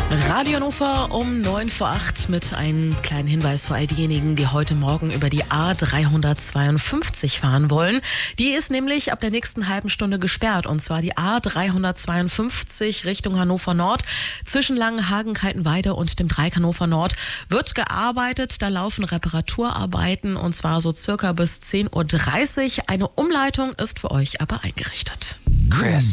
Radio Hannover um 7:45 mit einem kleinen Hinweis für all diejenigen, die heute Morgen über die A352 fahren wollen. Die ist nämlich ab der nächsten halben Stunde gesperrt, und zwar die A352 Richtung Hannover Nord. Zwischen Langenhagen, Kaltenweide und dem Dreieck Hannover Nord wird gearbeitet. Da laufen Reparaturarbeiten, und zwar so circa bis 10:30 Uhr. Eine Umleitung ist für euch aber eingerichtet. Chris.